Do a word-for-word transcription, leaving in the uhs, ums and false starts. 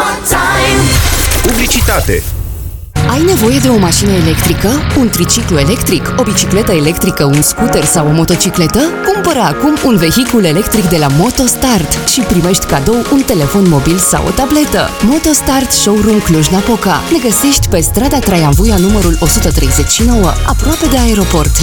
Publicitate. Ai nevoie de o mașină electrică, un triciclu electric, o bicicletă electrică, un scooter sau o motocicletă? Cumpără acum un vehicul electric de la MotoStart și primești cadou un telefon mobil sau o tabletă. MotoStart Showroom Cluj-Napoca. Ne găsești pe strada Traian Vuia numărul o sută treizeci și nouă, aproape de aeroport.